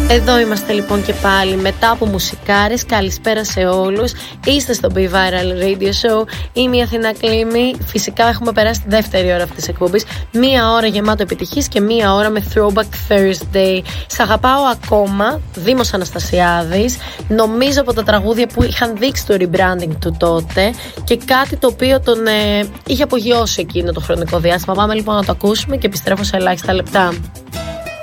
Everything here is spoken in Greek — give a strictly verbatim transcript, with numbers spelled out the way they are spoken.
Εδώ είμαστε λοιπόν και πάλι μετά από μουσικάρες. Καλησπέρα σε όλους. Είστε στο Be Viral Radio Show. Είμαι η Αθηνά Κλήμη. Φυσικά έχουμε περάσει τη δεύτερη ώρα αυτής της εκπομπής. Μία ώρα γεμάτο επιτυχής και μία ώρα με Throwback Thursday. Σ' αγαπάω ακόμα. Δήμος Αναστασιάδης. Νομίζω από τα τραγούδια που είχαν δείξει το rebranding του τότε και κάτι το οποίο τον ε, είχε απογειώσει εκείνο το χρονικό διάστημα. Πάμε λοιπόν να το ακούσουμε και επιστρέφω σε ελάχιστα λεπτά.